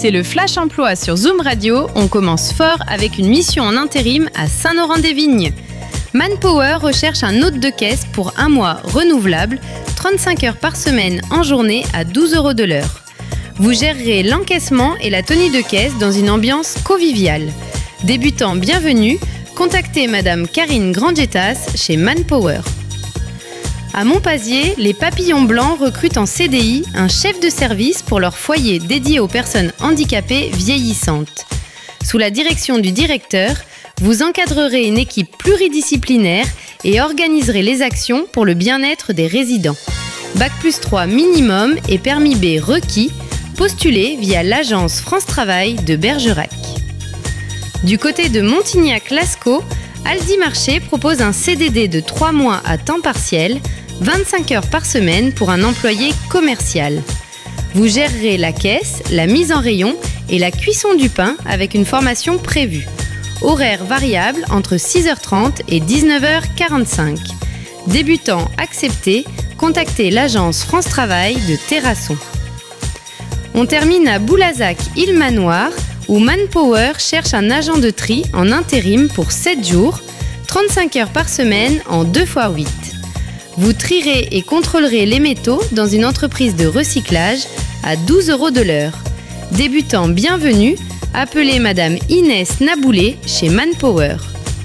C'est le Flash Emploi sur Zoom Radio. On commence fort avec une mission en intérim à Saint-Laurent-des-Vignes. Manpower recherche un hôte de caisse pour 1 mois renouvelable, 35 heures par semaine en journée à 12 € de l'heure. Vous gérerez l'encaissement et la tenue de caisse dans une ambiance conviviale. Débutant bienvenue, contactez Madame Karine Grandjetas chez Manpower. À Montpazier, les Papillons Blancs recrutent en CDI un chef de service pour leur foyer dédié aux personnes handicapées vieillissantes. Sous la direction du directeur, vous encadrerez une équipe pluridisciplinaire et organiserez les actions pour le bien-être des résidents. Bac+3 minimum et permis B requis, postulez via l'agence France Travail de Bergerac. Du côté de Montignac-Lascaux, Aldi Marché propose un CDD de 3 mois à temps partiel, 25 heures par semaine pour un employé commercial. Vous gérerez la caisse, la mise en rayon et la cuisson du pain avec une formation prévue. Horaire variable entre 6h30 et 19h45. Débutant accepté, contactez l'agence France Travail de Terrasson. On termine à Boulazac-Île-Manoir où Manpower cherche un agent de tri en intérim pour 7 jours, 35 heures par semaine en 2x8. Vous trierez et contrôlerez les métaux dans une entreprise de recyclage à 12 € de l'heure. Débutant bienvenue, appelez Madame Inès Naboulé chez Manpower.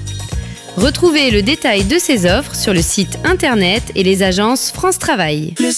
Retrouvez le détail de ces offres sur le site internet et les agences France Travail.